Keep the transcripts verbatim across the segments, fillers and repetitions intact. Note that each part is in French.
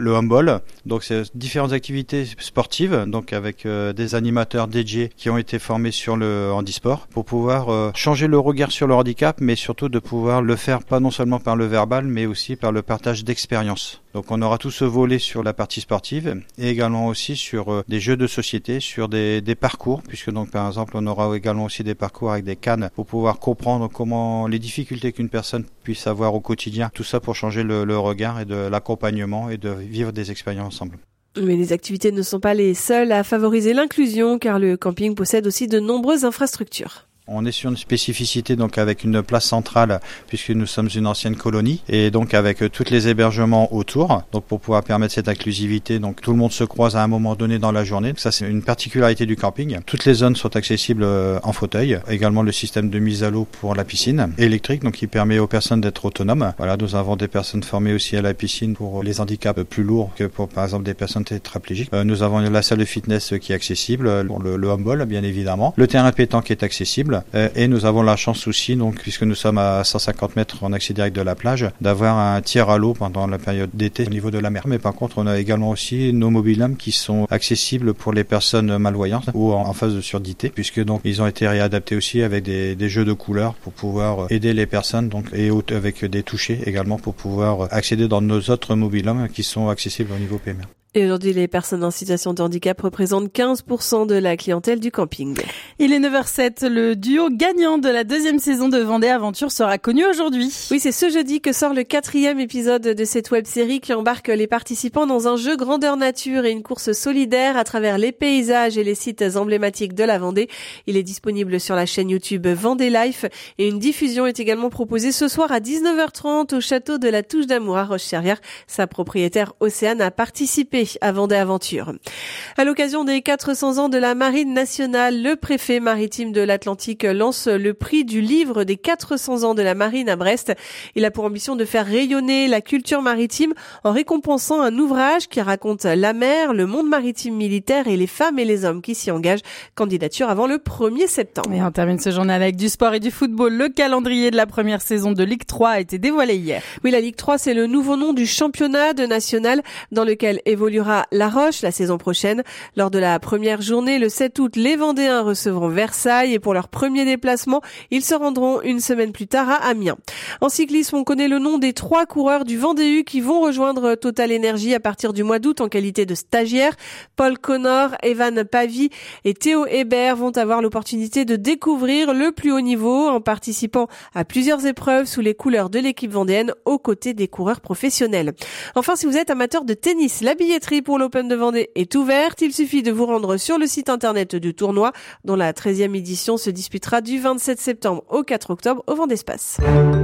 le handball. Donc c'est différentes activités sportives, donc avec euh, des animateurs dédiés qui ont été formés sur le handisport pour pouvoir euh, changer le regard sur le handicap, mais surtout de pouvoir le faire pas non seulement par le verbal, mais aussi par le partage d'expériences. Donc on aura tout ce volet sur la partie sportive et également aussi sur euh, des jeux de société, sur des, des parcours, puisque donc par exemple on aura également aussi des parcours avec des cannes pour pouvoir comprendre comment les difficultés qu'une personne puisse avoir au quotidien, tout ça pour changer le, le regard et de l'accompagnement et de vivre des expériences ensemble. Mais les activités ne sont pas les seules à favoriser l'inclusion, car le camping possède aussi de nombreuses infrastructures. On est sur une spécificité donc avec une place centrale puisque nous sommes une ancienne colonie et donc avec tous les hébergements autour, donc pour pouvoir permettre cette inclusivité, donc tout le monde se croise à un moment donné dans la journée. Ça c'est une particularité du camping. Toutes les zones sont accessibles en fauteuil. Également le système de mise à l'eau pour la piscine électrique, donc qui permet aux personnes d'être autonomes. Voilà, nous avons des personnes formées aussi à la piscine pour les handicaps plus lourds que pour par exemple des personnes tétraplégiques. Euh, nous avons la salle de fitness qui est accessible, pour le, le handball bien évidemment. Le terrain pétanque est accessible. Et nous avons la chance aussi, donc, puisque nous sommes à cent cinquante mètres en accès direct de la plage, d'avoir un tir à l'eau pendant la période d'été au niveau de la mer. Mais par contre, on a également aussi nos mobil-homes qui sont accessibles pour les personnes malvoyantes ou en, en phase de surdité, puisque donc ils ont été réadaptés aussi avec des, des jeux de couleurs pour pouvoir aider les personnes, donc et avec des touchés également pour pouvoir accéder dans nos autres mobil-homes qui sont accessibles au niveau P M R. Et aujourd'hui, les personnes en situation de handicap représentent quinze pour cent de la clientèle du camping. Il est neuf heures sept, le duo gagnant de la deuxième saison de Vendée Aventure sera connu aujourd'hui. Oui, c'est ce jeudi que sort le quatrième épisode de cette web-série qui embarque les participants dans un jeu grandeur nature et une course solidaire à travers les paysages et les sites emblématiques de la Vendée. Il est disponible sur la chaîne YouTube Vendée Life et une diffusion est également proposée ce soir à dix-neuf heures trente au château de la Touche d'Amour à Roche-Serrière. Sa propriétaire Océane a participé à Vendée Aventure. À l'occasion des quatre cents ans de la Marine nationale, le préfet maritime de l'Atlantique lance le prix du livre des quatre cents ans de la Marine à Brest. Il a pour ambition de faire rayonner la culture maritime en récompensant un ouvrage qui raconte la mer, le monde maritime militaire et les femmes et les hommes qui s'y engagent. Candidature avant le premier septembre. Et on termine ce journal avec du sport et du football. Le calendrier de la première saison de Ligue trois a été dévoilé hier. Oui, la Ligue trois, c'est le nouveau nom du championnat de national dans lequel évoluera La Roche la saison prochaine. Lors de la première journée, le sept août, les Vendéens recevront Versailles et pour leur premier déplacement, ils se rendront une semaine plus tard à Amiens. En cyclisme, on connaît le nom des trois coureurs du Vendée U qui vont rejoindre Total Energy à partir du mois d'août en qualité de stagiaires. Paul Connor, Evan Pavy et Théo Hébert vont avoir l'opportunité de découvrir le plus haut niveau en participant à plusieurs épreuves sous les couleurs de l'équipe vendéenne aux côtés des coureurs professionnels. Enfin, si vous êtes amateur de tennis, la billetterie pour l'Open de Vendée est ouverte. Il suffit de vous rendre sur le site internet du tournoi, dont la treizième édition se disputera du vingt-sept septembre au quatre octobre au Vendée Espace.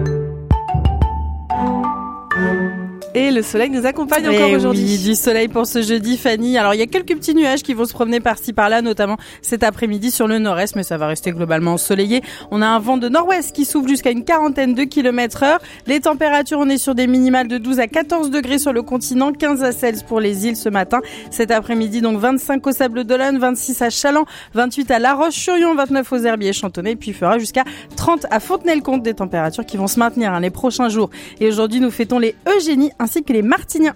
Et le soleil nous accompagne Et encore aujourd'hui. Oui, du soleil pour ce jeudi, Fanny. Alors, il y a quelques petits nuages qui vont se promener par-ci par-là, notamment cet après-midi sur le nord-est, mais ça va rester globalement ensoleillé. On a un vent de nord-ouest qui souffle jusqu'à une quarantaine de kilomètres heure. Les températures, on est sur des minimales de douze à quatorze degrés sur le continent, quinze à seize pour les îles ce matin. Cet après-midi, donc vingt-cinq au Sable d'Olonne, vingt-six à Chaland, vingt-huit à La Roche-sur-Yon, vingt-neuf aux Herbiers et Chantonnay, puis il fera jusqu'à trente à Fontenay-le-Comte, des températures qui vont se maintenir hein, les prochains jours. Et aujourd'hui, nous fêtons les Eugénies ainsi que les Martiniens.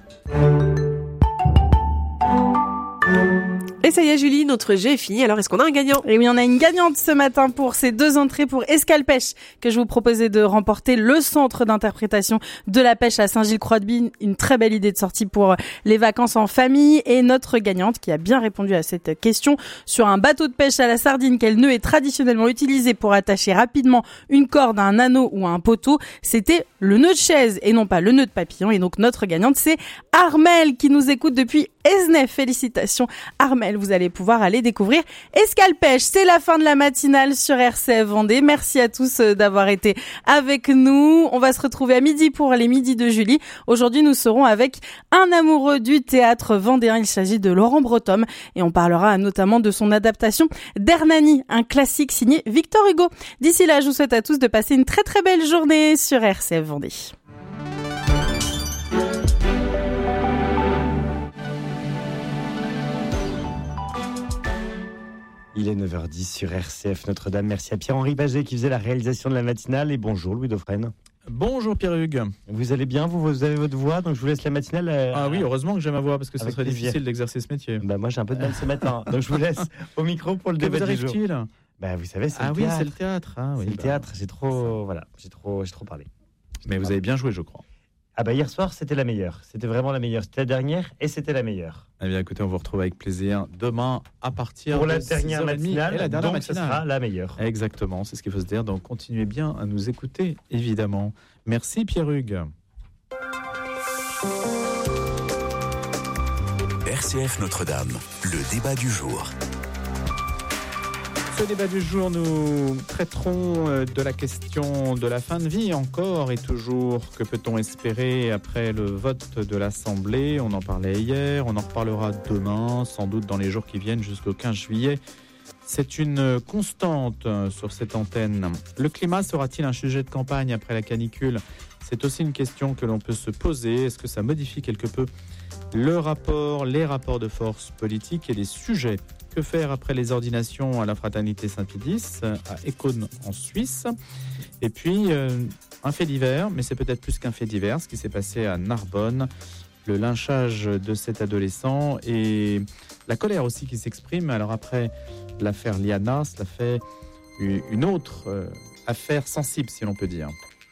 Et ça y est, Julie, notre jeu est fini. Alors, est-ce qu'on a un gagnant? Et oui, on a une gagnante ce matin pour ces deux entrées pour Escale-Pêche que je vous proposais de remporter, le centre d'interprétation de la pêche à Saint-Gilles-Croix-de-Bine. Une très belle idée de sortie pour les vacances en famille. Et notre gagnante qui a bien répondu à cette question sur un bateau de pêche à la sardine, quel nœud est traditionnellement utilisé pour attacher rapidement une corde à un anneau ou à un poteau, c'était le nœud de chaise et non pas le nœud de papillon. Et donc notre gagnante, c'est Armelle qui nous écoute depuis Esnay. Félicitations Armelle, vous allez pouvoir aller découvrir Escale-Pêche. C'est la fin de la matinale sur R C F Vendée. Merci à tous d'avoir été avec nous. On va se retrouver à midi pour les midis de Julie. Aujourd'hui, nous serons avec un amoureux du théâtre vendéen. Il s'agit de Laurent Bretom et on parlera notamment de son adaptation d'Hernani, un classique signé Victor Hugo. D'ici là, je vous souhaite à tous de passer une très très belle journée sur R C F Vendée. Il est neuf heures dix sur R C F Notre-Dame. Merci à Pierre-Henri Baget qui faisait la réalisation de la matinale et bonjour Louis Dauphren. Bonjour Pierre-Hugues. Vous allez bien, vous, vous avez votre voix, donc je vous laisse la matinale. Euh, ah oui, heureusement que j'ai ma voix, parce que ce serait plaisir. difficile d'exercer ce métier. Bah moi j'ai un peu de mal ce matin, donc je vous laisse au micro pour le que débat vous du jour. arrive-t-il ? Bah vous savez, c'est ah le oui, théâtre. c'est le théâtre. Ah, oui, c'est le bah, théâtre, j'ai trop, voilà, j'ai trop, j'ai trop parlé. Mais vous avez bien joué, je crois. Ah bah hier soir, c'était la meilleure. C'était vraiment la meilleure. C'était la dernière et c'était la meilleure. Eh bien écoutez, on vous retrouve avec plaisir demain à partir pour de la dernière matinale. Et la dernière donc matinale. ce sera la meilleure. Exactement, c'est ce qu'il faut se dire. Donc continuez bien à nous écouter, évidemment. Merci Pierre-Hugues. R C F Notre-Dame, le débat du jour. Ce débat du jour, nous traiterons de la question de la fin de vie encore et toujours. Que peut-on espérer après le vote de l'Assemblée ? On en parlait hier, on en reparlera demain, sans doute dans les jours qui viennent jusqu'au quinze juillet. C'est une constante sur cette antenne. Le climat sera-t-il un sujet de campagne après la canicule ? C'est aussi une question que l'on peut se poser. Est-ce que ça modifie quelque peu le rapport, les rapports de force politiques et les sujets ? Que faire après les ordinations à la Fraternité Saint-Pédis, à Écône en Suisse ? Et puis, euh, un fait divers, mais c'est peut-être plus qu'un fait divers, ce qui s'est passé à Narbonne, le lynchage de cet adolescent et la colère aussi qui s'exprime. Alors après l'affaire Liana, cela fait une autre euh, affaire sensible, si l'on peut dire.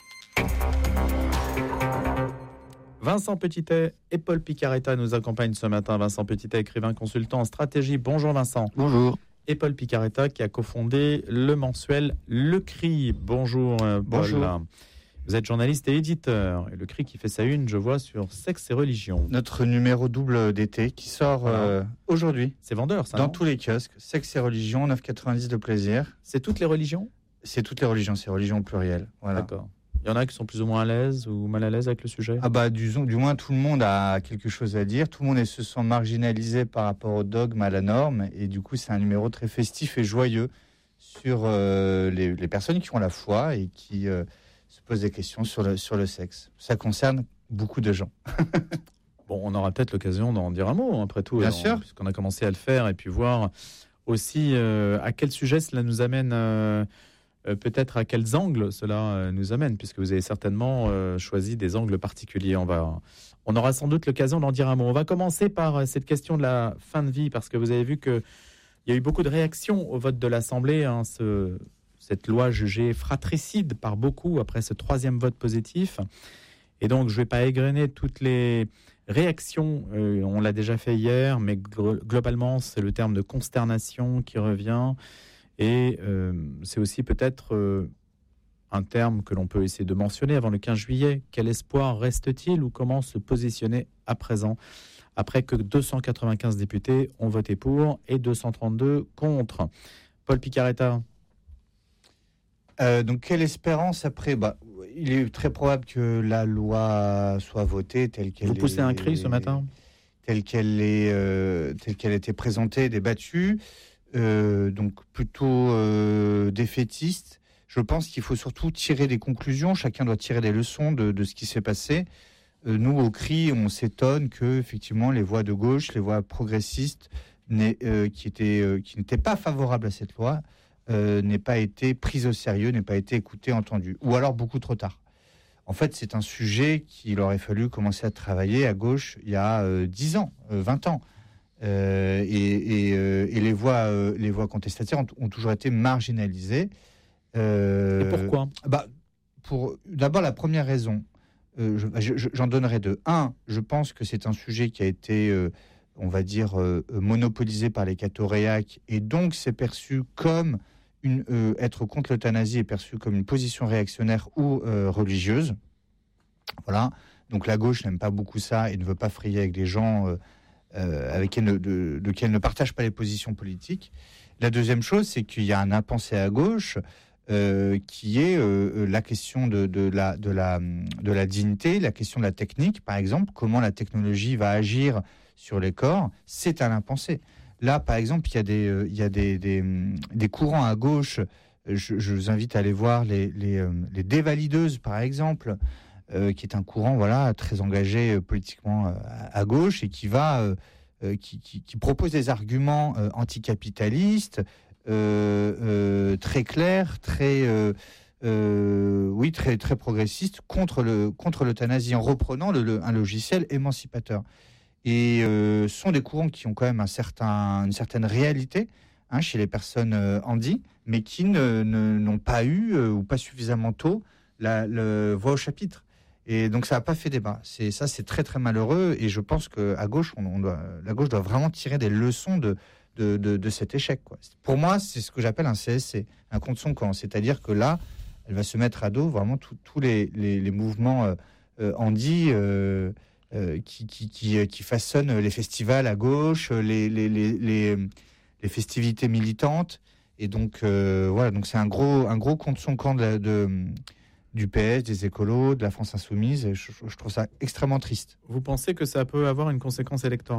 Vincent Petitet et Paul Picaretta nous accompagnent ce matin. Vincent Petitet, écrivain consultant en stratégie. Bonjour Vincent. Bonjour. Et Paul Picaretta qui a cofondé le mensuel Le Cri. Bonjour Paul. Bonjour. Vous êtes journaliste et éditeur. Et Le Cri qui fait sa une, je vois, sur sexe et religion. Notre numéro double d'été qui sort Voilà. euh, aujourd'hui. C'est vendeur ça, Dans non ? tous les kiosques. Sexe et religion, neuf quatre-vingt-dix de plaisir. C'est toutes les religions ? C'est toutes les religions, c'est religion au pluriel. Voilà. D'accord. Il y en a qui sont plus ou moins à l'aise ou mal à l'aise avec le sujet ? Ah bah du, du moins tout le monde a quelque chose à dire. Tout le monde est, se sent marginalisé par rapport au dogme, à la norme. Et du coup, c'est un numéro très festif et joyeux sur euh, les, les personnes qui ont la foi et qui euh, se posent des questions sur le, sur le sexe. Ça concerne beaucoup de gens. Bon, on aura peut-être l'occasion d'en dire un mot, après tout. Bien dans, sûr. Puisqu'on a commencé à le faire et puis voir aussi euh, à quel sujet cela nous amène, euh, euh, peut-être à quels angles cela euh, nous amène, puisque vous avez certainement euh, choisi des angles particuliers. On va, on aura sans doute l'occasion d'en dire un mot. On va commencer par cette question de la fin de vie, parce que vous avez vu qu'il y a eu beaucoup de réactions au vote de l'Assemblée, hein, ce, cette loi jugée fratricide par beaucoup après ce troisième vote positif. Et donc, je ne vais pas égrener toutes les réactions, euh, on l'a déjà fait hier, mais gl- globalement, c'est le terme de consternation qui revient. Et euh, c'est aussi peut-être euh, un terme que l'on peut essayer de mentionner avant le quinze juillet. Quel espoir reste-t-il ou comment se positionner à présent, après que deux cent quatre-vingt-quinze députés ont voté pour et deux cent trente-deux contre ? Paul Picaretta. Euh, donc, quelle espérance après bah, il est très probable que la loi soit votée telle qu'elle Vous est... poussez un cri ce matin ? Telle qu'elle est, euh, telle qu'elle a été présentée, débattue. Euh, donc, plutôt euh, défaitiste. Je pense qu'il faut surtout tirer des conclusions. Chacun doit tirer des leçons de, de ce qui s'est passé. Euh, nous, au C R I, on s'étonne que, effectivement, les voix de gauche, les voix progressistes, euh, qui étaient, euh, qui n'étaient pas favorables à cette loi, Euh, n'ait pas été prise au sérieux, n'ait pas été écoutée, entendue, ou alors beaucoup trop tard. En fait, c'est un sujet qu'il aurait fallu commencer à travailler à gauche il y a euh, dix ans, euh, vingt ans. Euh, et, et, euh, et les voix, euh, les voix contestataires ont, ont toujours été marginalisées. Euh, Et pourquoi ? bah, pour d'abord la première raison, euh, je, je, j'en donnerai deux. Un, je pense que c'est un sujet qui a été, euh, on va dire, euh, monopolisé par les cathoréaques, et donc c'est perçu comme Une, euh, être contre l'euthanasie est perçu comme une position réactionnaire ou euh, religieuse. Voilà. Donc la gauche n'aime pas beaucoup ça et ne veut pas frayer avec des gens euh, euh, avec qui elle ne, de, de qui elle ne partage pas les positions politiques. La deuxième chose, c'est qu'il y a un impensé à gauche euh, qui est euh, la question de, de, la, de, la, de la dignité, la question de la technique, par exemple, comment la technologie va agir sur les corps. C'est un impensé. Là, par exemple, il y a des, euh, il y a des, des, des courants à gauche. Je, je vous invite à aller voir les, les, euh, les dévalideuses, par exemple, euh, qui est un courant, voilà, très engagé euh, politiquement euh, à, à gauche et qui va, euh, euh, qui, qui, qui propose des arguments euh, anticapitalistes, euh, euh, très clairs, très, euh, euh, oui, très, très progressistes contre, le, contre l'euthanasie, en reprenant le, le, un logiciel émancipateur. Et euh, ce sont des courants qui ont quand même un certain, une certaine réalité hein, chez les personnes euh, handies, mais qui ne, ne, n'ont pas eu, euh, ou pas suffisamment tôt, la, la voix au chapitre. Et donc ça n'a pas fait débat. C'est, ça, c'est très très malheureux. Et je pense qu'à gauche, on, on doit, la gauche doit vraiment tirer des leçons de, de, de, de cet échec, quoi. Pour moi, c'est ce que j'appelle un C S C, un contre son camp. C'est-à-dire que là, elle va se mettre à dos vraiment tous les, les, les mouvements euh, euh, handi euh, euh, qui, qui, qui, qui façonnent les festivals à gauche, les, les, les, les, les festivités militantes. Et donc, euh, voilà, donc c'est un gros, un gros contre son camp de, de, du P S, des écolos, de la France insoumise. Et je, je trouve ça extrêmement triste. Vous pensez que ça peut avoir une conséquence électorale ?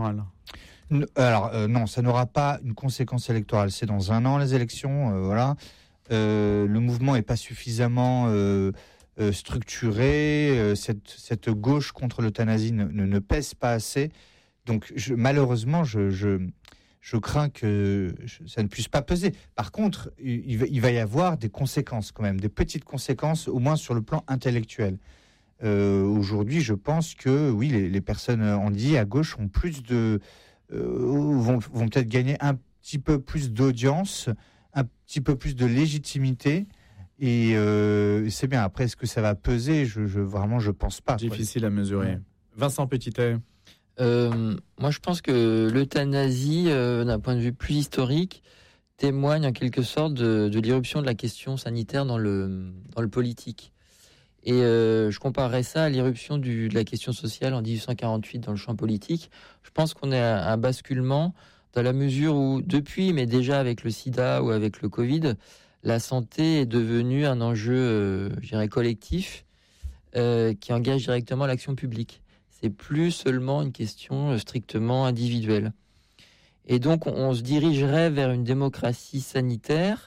Alors, euh, non, ça n'aura pas une conséquence électorale. C'est dans un an, les élections, euh, voilà. Euh, le mouvement n'est pas suffisamment euh, euh, structuré. Euh, cette, cette gauche contre l'euthanasie ne, ne, ne pèse pas assez. Donc, je, malheureusement, je, je, je crains que ça ne puisse pas peser. Par contre, il va, il va y avoir des conséquences quand même, des petites conséquences, au moins sur le plan intellectuel. Euh, aujourd'hui, je pense que, oui, les, les personnes handies à gauche ont plus de... Euh, vont, vont peut-être gagner un petit peu plus d'audience, un petit peu plus de légitimité, et euh, c'est bien. Après, est-ce que ça va peser ? Je, je vraiment, je pense pas. Difficile à mesurer. Ouais. Vincent Petitet. Euh, moi, je pense que l'euthanasie, euh, d'un point de vue plus historique, témoigne en quelque sorte de, de l'irruption de la question sanitaire dans le dans le politique. Et euh, je comparerais ça à l'irruption du, de la question sociale en dix-huit cent quarante-huit dans le champ politique. Je pense qu'on est à un basculement dans la mesure où, depuis, mais déjà avec le sida ou avec le Covid, la santé est devenue un enjeu, euh, je dirais, collectif, euh, qui engage directement l'action publique. C'est plus seulement une question strictement individuelle. Et donc, on, on se dirigerait vers une démocratie sanitaire.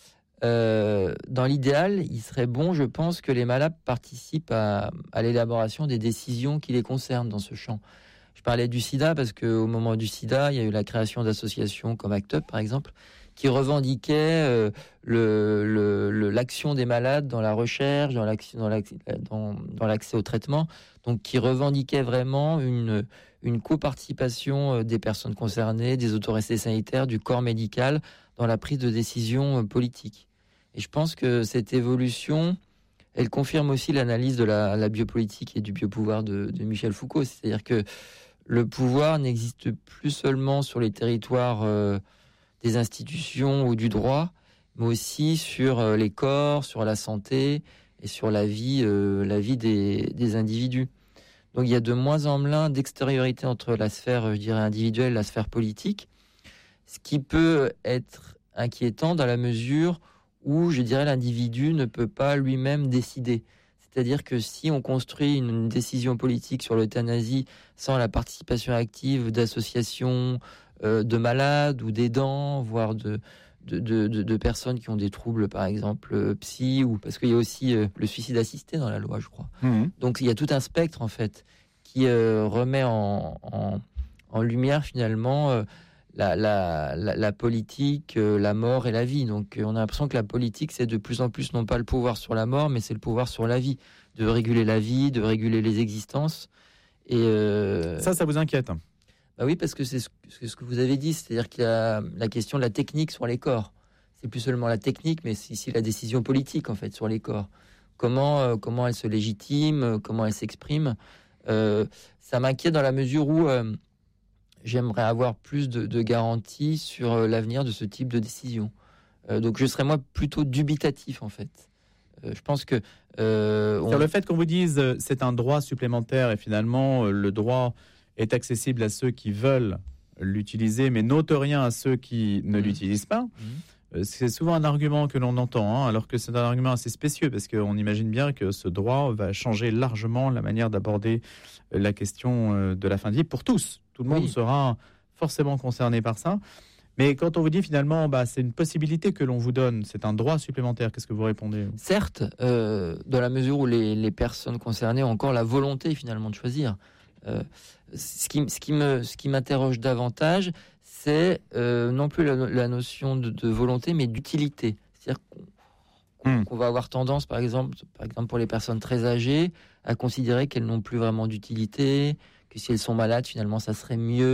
Euh, dans l'idéal, il serait bon, je pense, que les malades participent à, à l'élaboration des décisions qui les concernent dans ce champ. Je parlais du sida parce qu'au moment du sida, il y a eu la création d'associations comme ACT UP, par exemple, qui revendiquaient euh, le, le, le, l'action des malades dans la recherche, dans l'accès, dans l'accès, dans, dans l'accès au traitement, donc qui revendiquaient vraiment une, une coparticipation des personnes concernées, des autorités sanitaires, du corps médical dans la prise de décision politique. Et je pense que cette évolution, elle confirme aussi l'analyse de la, la biopolitique et du biopouvoir de, de Michel Foucault. C'est-à-dire que le pouvoir n'existe plus seulement sur les territoires euh, des institutions ou du droit, mais aussi sur euh, les corps, sur la santé et sur la vie, euh, la vie des, des individus. Donc il y a de moins en moins d'extériorité entre la sphère, je dirais, individuelle et la sphère politique, ce qui peut être inquiétant dans la mesure où, je dirais, l'individu ne peut pas lui-même décider. C'est-à-dire que si on construit une décision politique sur l'euthanasie sans la participation active d'associations euh, de malades ou d'aidants, voire de, de, de, de, de personnes qui ont des troubles, par exemple, euh, psy, ou parce qu'il y a aussi euh, le suicide assisté dans la loi, je crois. Mmh. Donc il y a tout un spectre, en fait, qui euh, remet en, en, en lumière, finalement, euh, La, la, la, la politique, euh, la mort et la vie. Donc euh, on a l'impression que la politique, c'est de plus en plus non pas le pouvoir sur la mort, mais c'est le pouvoir sur la vie, de réguler la vie, de réguler les existences. Et euh... ça, ça vous inquiète ? Bah oui, parce que c'est ce, c'est ce que vous avez dit, c'est-à-dire qu'il y a la question de la technique sur les corps. C'est plus seulement la technique, mais c'est ici la décision politique en fait sur les corps. Comment euh, comment elle se légitime, comment elle s'exprime. Euh, ça m'inquiète dans la mesure où euh, j'aimerais avoir plus de, de garanties sur euh, l'avenir de ce type de décision. Euh, donc je serais moi plutôt dubitatif en fait. Euh, je pense que euh, on... sur le fait qu'on vous dise euh, c'est un droit supplémentaire et finalement euh, le droit est accessible à ceux qui veulent l'utiliser, mais n'ôte rien à ceux qui ne mmh. l'utilisent pas. Mmh. Euh, c'est souvent un argument que l'on entend, hein, alors que c'est un argument assez spécieux parce qu'on imagine bien que ce droit va changer largement la manière d'aborder la question euh, de la fin de vie pour tous. Tout le monde oui. sera forcément concerné par ça. Mais quand on vous dit finalement, bah, c'est une possibilité que l'on vous donne, c'est un droit supplémentaire, qu'est-ce que vous répondez ? Certes, euh, dans la mesure où les, les personnes concernées ont encore la volonté finalement de choisir. Euh, ce, qui, ce, qui me, ce qui m'interroge davantage, c'est euh, non plus la, la notion de, de volonté, mais d'utilité. C'est-à-dire qu'on qu'on, qu'on va avoir tendance, par exemple, par exemple pour les personnes très âgées, à considérer qu'elles n'ont plus vraiment d'utilité, que si elles sont malades, finalement, ça serait mieux